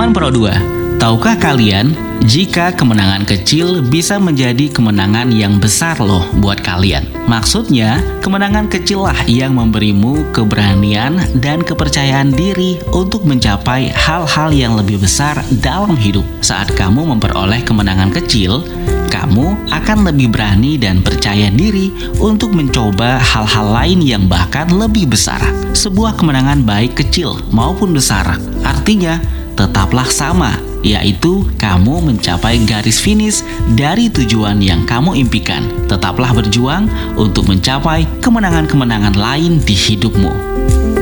Salam Pro 2. Tahukah kalian, jika kemenangan kecil bisa menjadi kemenangan yang besar loh buat kalian. Maksudnya, kemenangan kecil lah yang memberimu keberanian dan kepercayaan diri untuk mencapai hal-hal yang lebih besar dalam hidup. Saat kamu memperoleh kemenangan kecil, kamu akan lebih berani dan percaya diri untuk mencoba hal-hal lain yang bahkan lebih besar. Sebuah kemenangan baik kecil maupun besar, artinya tetaplah sama, yaitu kamu mencapai garis finish dari tujuan yang kamu impikan. Tetaplah berjuang untuk mencapai kemenangan-kemenangan lain di hidupmu.